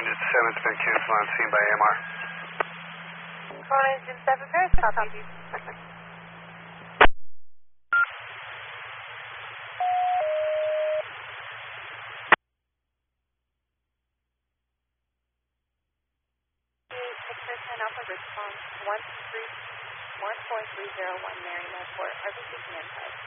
Engine 7's been canceled on scene by AMR. Corona Engine 7, Paris, copy. Alpha response 14301 Marymount Port, RBC command side.